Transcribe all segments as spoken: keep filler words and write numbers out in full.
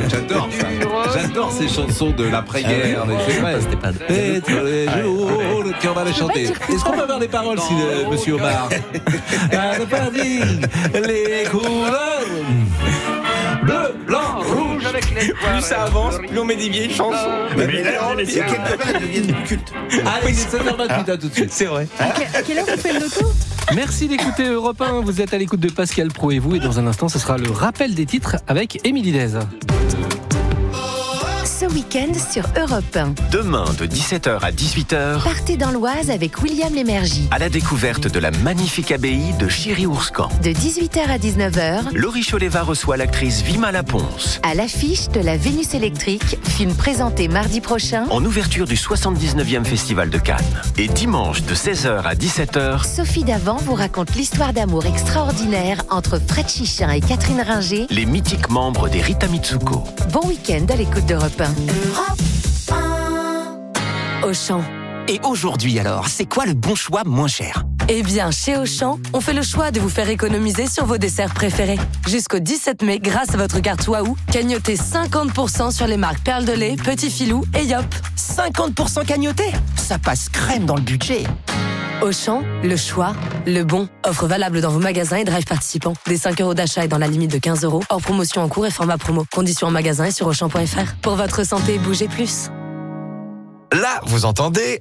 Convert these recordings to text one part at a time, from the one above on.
J'adore ça. J'adore ces chansons de l'après-guerre. Ah ouais. C'est vrai. C'était pas et tous les jours, le cœur va les chanter. Est-ce qu'on peut avoir des paroles, si le, monsieur Omar? Les couleurs bleu, blanc, rouge. Plus ça avance, plus on met des vieilles chansons. Mais, mais là, il y a quelques fois, elles deviennent cultes. Allez, c'est sept heures vingt-huit, à tout de suite. C'est vrai. À quelle heure on fait le loto? Merci d'écouter Europe un. Vous êtes à l'écoute de Pascal Pro et vous. Et dans un instant, ce sera le rappel des titres avec Émilie Dez. Ce week-end sur Europe un. Demain, de dix-sept heures à dix-huit heures, Partez dans l'Oise avec William Lémergie. à la découverte de la magnifique abbaye de Chiry-Oursecan. De dix-huit heures à dix-neuf heures, Laurie Choleva reçoit l'actrice Vima Laponce. à l'affiche de La Vénus électrique, film présenté mardi prochain. En ouverture du soixante-dix-neuvième Festival de Cannes. Et dimanche, de seize heures à dix-sept heures, Sophie Davant vous raconte l'histoire d'amour extraordinaire entre Fred Chichin et Catherine Ringer. les mythiques membres des Rita Mitsuko. Bon week-end à l'écoute d'Europe un. Auchan. Et aujourd'hui alors, c'est quoi le bon choix moins cher? Eh bien, chez Auchan, on fait le choix de vous faire économiser sur vos desserts préférés. Jusqu'au dix-sept mai, grâce à votre carte Waouh, cagnotez cinquante pour cent sur les marques Perle de lait, Petit Filou et Yop. cinquante pour cent cagnoté? Ça passe crème dans le budget. Auchan, le choix, le bon. Offre valable dans vos magasins et drive participants. Des cinq euros d'achat et dans la limite de quinze euros. Hors promotion en cours et format promo. Conditions en magasin et sur auchan point f r. Pour votre santé, bougez plus. Là, vous entendez?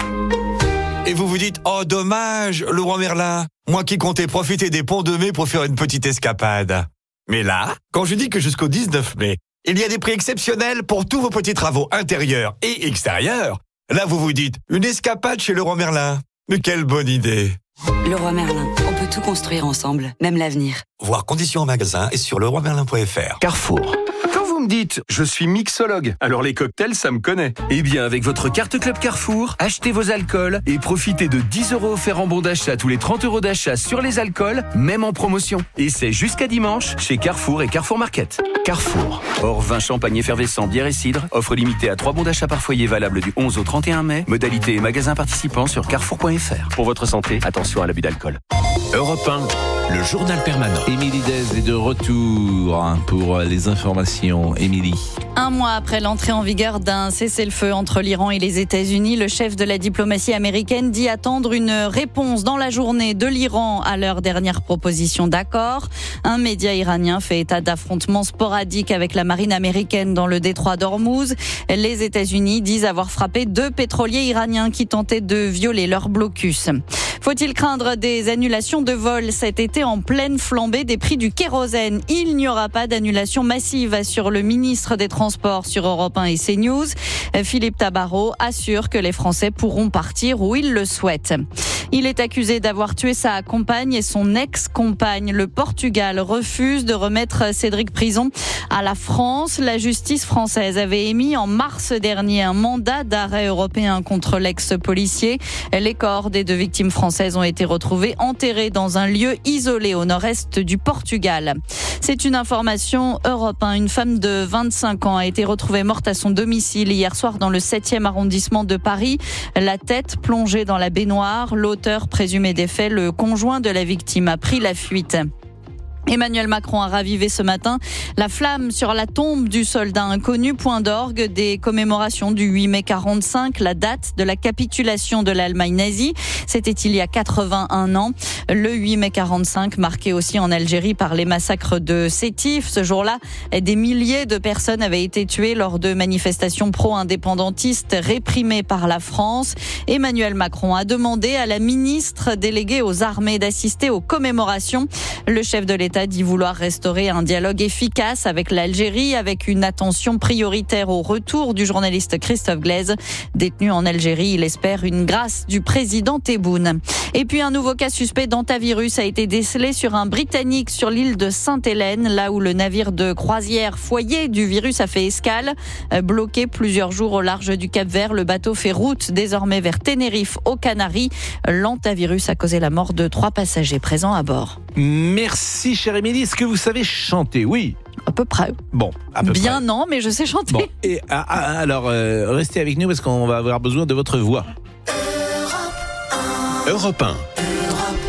Et vous vous dites, oh dommage, Leroy Merlin, moi qui comptais profiter des ponts de mai pour faire une petite escapade. Mais là, quand je dis que jusqu'au dix-neuf mai, il y a des prix exceptionnels pour tous vos petits travaux intérieurs et extérieurs, là vous vous dites, une escapade chez Leroy Merlin. Mais quelle bonne idée! Leroy Merlin, on peut tout construire ensemble, même l'avenir. Voir conditions en magasin et sur leroy merlin point f r. Carrefour. Quand vous me dites « je suis mixologue », alors les cocktails, ça me connaît. Eh bien, avec votre carte Club Carrefour, achetez vos alcools et profitez de dix euros offerts en bon d'achat tous les trente euros d'achat sur les alcools, même en promotion. Et c'est jusqu'à dimanche chez Carrefour et Carrefour Market. Carrefour. Hors vin, champagne effervescent, bière et cidre. Offre limitée à trois bons d'achat par foyer valable du onze au trente et un mai. Modalité et magasins participants sur carrefour point f r. Pour votre santé, attention à l'abus d'alcool. Europe un, le journal permanent. Émilie Dez est de retour pour les informations. Émilie. Un mois après l'entrée en vigueur d'un cessez-le-feu entre l'Iran et les États-Unis, le chef de la diplomatie américaine dit attendre une réponse dans la journée de l'Iran à leur dernière proposition d'accord. Un média iranien fait état d'affrontements sporadiques avec la marine américaine dans le détroit d'Ormuz. Les États-Unis disent avoir frappé deux pétroliers iraniens qui tentaient de violer leur blocus. Faut-il craindre des annulations de vols cet été en pleine flambée des prix du kérosène? Il n'y aura pas d'annulation massive, assure le ministre des Transports sur Europe un et CNews. Philippe Tabarot assure que les Français pourront partir où ils le souhaitent. Il est accusé d'avoir tué sa compagne et son ex-compagne. Le Portugal refuse de remettre Cédric Prison à la France. La justice française avait émis en mars dernier un mandat d'arrêt européen contre l'ex-policier. Les corps des deux victimes françaises ont été retrouvés enterrés dans un lieu isolé au nord-est du Portugal. C'est une information Europe un. Une femme de vingt-cinq ans a été retrouvée morte à son domicile hier soir dans le septième arrondissement de Paris. La tête plongée dans la baignoire. L'auteur présumé des faits, le conjoint de la victime, a pris la fuite. Emmanuel Macron a ravivé ce matin la flamme sur la tombe du soldat inconnu, point d'orgue des commémorations du huit mai quarante-cinq, la date de la capitulation de l'Allemagne nazie. C'était il y a quatre-vingt-un ans. Le huit mai quarante-cinq, marqué aussi en Algérie par les massacres de Sétif. Ce jour-là, des milliers de personnes avaient été tuées lors de manifestations pro-indépendantistes réprimées par la France. Emmanuel Macron a demandé à la ministre déléguée aux armées d'assister aux commémorations. Le chef de l'État dit vouloir restaurer un dialogue efficace avec l'Algérie, avec une attention prioritaire au retour du journaliste Christophe Glaise. Détenu en Algérie, il espère une grâce du président Tebboune. Et puis un nouveau cas suspect d'hantavirus a été décelé sur un Britannique sur l'île de Sainte-Hélène, là où le navire de croisière foyer du virus a fait escale. Bloqué plusieurs jours au large du Cap-Vert, le bateau fait route désormais vers Tenerife, aux Canaries. L'hantavirus a causé la mort de trois passagers présents à bord. Merci, chère Émilie. Est-ce que vous savez chanter? Oui. À peu près. Bon, à peu Bien près. non, mais je sais chanter. Bon. Et ah, ah, alors, euh, restez avec nous parce qu'on va avoir besoin de votre voix. Europe un.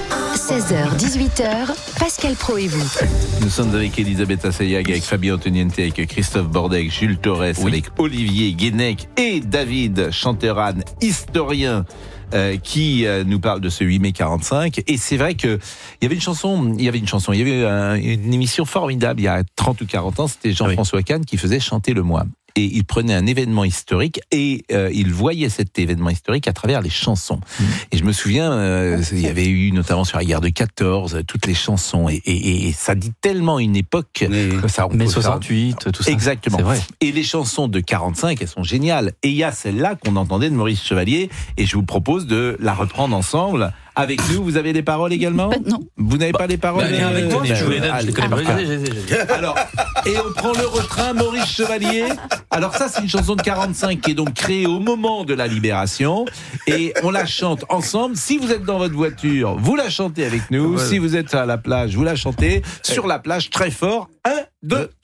seize heures, dix-huit heures, Pascal Pro et vous. Nous sommes avec Elisabeth Assayag, avec Fabien Antoniente, avec Christophe Bordec, Jules Torres, oui. avec Olivier Guénec et David Chanteran, historien. Euh, qui euh, nous parle de ce huit mai quarante-cinq. Et c'est vrai que il y avait une chanson, il y avait une chanson, il y avait euh, une émission formidable il y a trente ou quarante ans, c'était Jean-François oui. Kahn qui faisait chanter le moi. Et il prenait un événement historique et euh, il voyait cet événement historique à travers les chansons. Mmh. Et je me souviens, euh, il y avait eu notamment sur la guerre de quatorze, toutes les chansons. Et, et, et ça dit tellement une époque oui. que ça. mai soixante-huit, tout ça. Exactement. C'est vrai. Et les chansons de quarante-cinq, elles sont géniales. Et il y a celle-là qu'on entendait de Maurice Chevalier. Et je vous propose de la reprendre ensemble. Avec nous, vous avez les paroles également ? Non. Vous n'avez pas les paroles bah, viens avec moi, euh, je voulais euh, je connais pas. Alors, et on prend le refrain, Maurice Chevalier. Alors ça, c'est une chanson de quarante-cinq qui est donc créée au moment de la Libération. Et on la chante ensemble. Si vous êtes dans votre voiture, vous la chantez avec nous. Voilà. Si vous êtes à la plage, vous la chantez. Sur la plage, très fort. Un, deux,